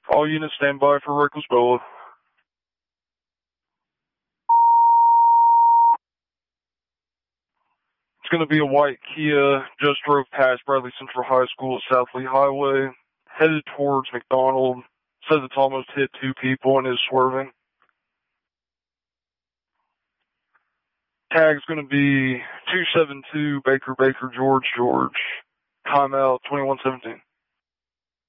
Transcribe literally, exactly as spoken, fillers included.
All units stand by for reckless Bella. It's going to be a white Kia, just drove past Bradley Central High School at South Lee Highway, headed towards McDonald. Says it's almost hit two people and is swerving. Tag's going to be two seven two Baker Baker George George. Timeout twenty-one seventeen.